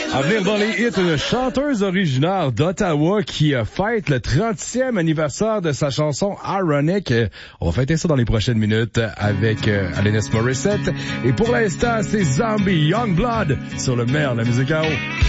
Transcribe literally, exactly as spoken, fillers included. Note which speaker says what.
Speaker 1: À venir dans les hits, une chanteuse originaire d'Ottawa qui fête le trentième anniversaire de sa chanson Ironic. On va fêter ça dans les prochaines minutes avec euh, Alanis Morissette. Et pour l'instant, c'est Zombie Youngblood sur le meilleur de la musique à eau.